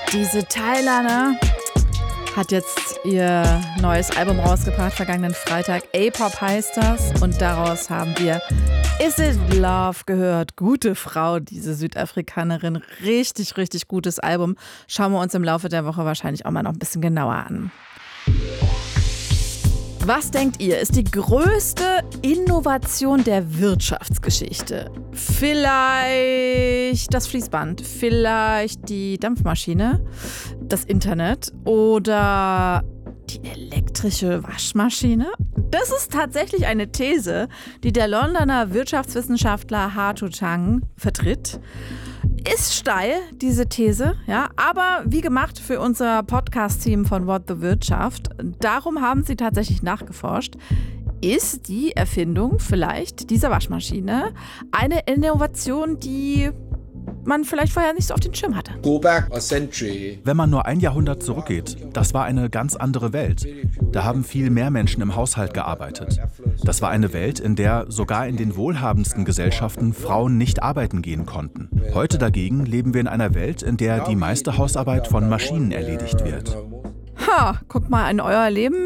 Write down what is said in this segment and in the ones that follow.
Diese Tyla, ne, hat jetzt ihr neues Album rausgebracht, vergangenen Freitag. A-Pop heißt das. Und daraus haben wir Is It Love gehört. Gute Frau, diese Südafrikanerin. Richtig, richtig gutes Album. Schauen wir uns im Laufe der Woche wahrscheinlich auch mal noch ein bisschen genauer an. Was denkt ihr, ist die größte Innovation der Wirtschaftsgeschichte? Vielleicht das Fließband, vielleicht die Dampfmaschine, das Internet oder die elektrische Waschmaschine? Das ist tatsächlich eine These, die der Londoner Wirtschaftswissenschaftler Harto Chang vertritt. Ist steil, diese These, ja, aber wie gemacht für unser Podcast-Team von What the Wirtschaft. Darum haben sie tatsächlich nachgeforscht. Ist die Erfindung vielleicht dieser Waschmaschine eine Innovation, die man vielleicht vorher nicht so auf den Schirm hatte? Wenn man nur ein Jahrhundert zurückgeht, das war eine ganz andere Welt. Da haben viel mehr Menschen im Haushalt gearbeitet. Das war eine Welt, in der sogar in den wohlhabendsten Gesellschaften Frauen nicht arbeiten gehen konnten. Heute dagegen leben wir in einer Welt, in der die meiste Hausarbeit von Maschinen erledigt wird. Guck mal in euer Leben.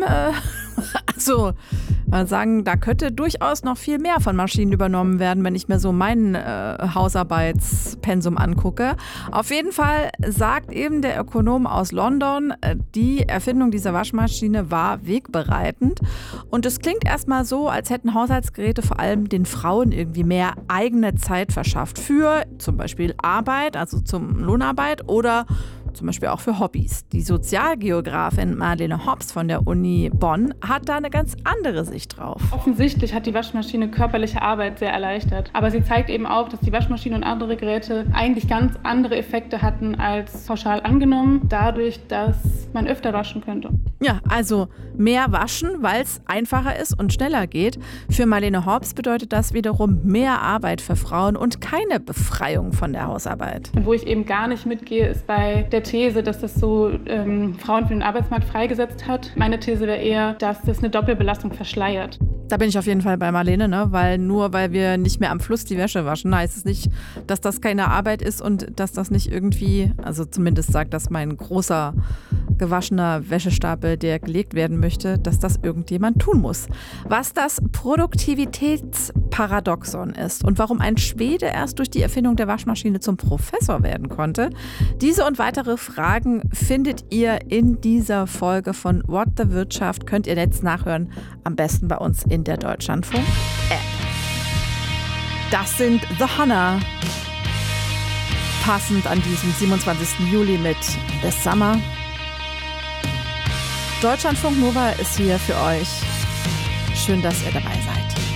Also, man sagen, da könnte durchaus noch viel mehr von Maschinen übernommen werden, wenn ich mir so mein Hausarbeitspensum angucke. Auf jeden Fall sagt eben der Ökonom aus London, die Erfindung dieser Waschmaschine war wegbereitend. Und es klingt erstmal so, als hätten Haushaltsgeräte vor allem den Frauen irgendwie mehr eigene Zeit verschafft. Für zum Beispiel Arbeit, also zum Lohnarbeit oder zum Beispiel auch für Hobbys. Die Sozialgeografin Marlene Hobbs von der Uni Bonn hat da eine ganz andere Sicht drauf. Offensichtlich hat die Waschmaschine körperliche Arbeit sehr erleichtert. Aber sie zeigt eben auch, dass die Waschmaschine und andere Geräte eigentlich ganz andere Effekte hatten als pauschal angenommen, dadurch, dass man öfter waschen könnte. Ja, also mehr waschen, weil es einfacher ist und schneller geht. Für Marlene Hobbs bedeutet das wiederum mehr Arbeit für Frauen und keine Befreiung von der Hausarbeit. Und wo ich eben gar nicht mitgehe, ist bei der These, dass das so Frauen für den Arbeitsmarkt freigesetzt hat. Meine These wäre eher, dass das eine Doppelbelastung verschleiert. Da bin ich auf jeden Fall bei Marlene, ne? Weil nur weil wir nicht mehr am Fluss die Wäsche waschen, heißt es nicht, dass das keine Arbeit ist und dass das nicht irgendwie, also zumindest sagt das mein großer gewaschener Wäschestapel, der gelegt werden möchte, dass das irgendjemand tun muss. Was das Produktivitätsparadoxon ist und warum ein Schwede erst durch die Erfindung der Waschmaschine zum Professor werden konnte, diese und weitere Fragen findet ihr in dieser Folge von What the Wirtschaft. Könnt ihr jetzt nachhören, am besten bei uns in der Deutschlandfunk-App. Das sind The Hunter. Passend an diesem 27. Juli mit The Summer. Deutschlandfunk Nova ist hier für euch. Schön, dass ihr dabei seid.